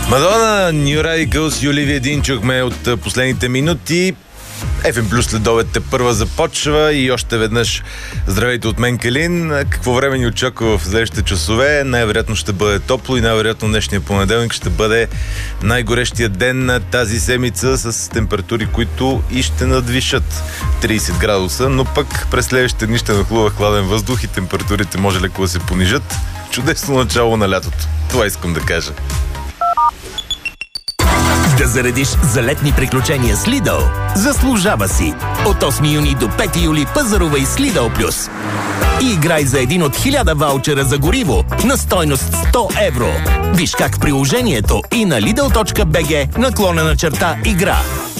Мадона, New Radicals и Оливия Дин чухме от последните минути. FM Plus следобед тепърва започва и още веднъж здравейте от мен, Калин. Какво време ни очаква в следващите часове? Най-вероятно ще бъде топло и най-вероятно днешния понеделник ще бъде най-горещия ден на тази седмица с температури, които и ще надвишат 30 градуса, но пък през следващите дни ще нахлува хладен въздух и температурите може леко да се понижат. Чудесно начало на лятото. Това искам да кажа. Да заредиш за летни приключения с Lidl заслужава си. От 8 юни до 5 юли пазарувай с Lidl Plus. И играй за един от 1000 ваучера за гориво на стойност 100 евро. Виж как в приложението и на lidl.bg /игра.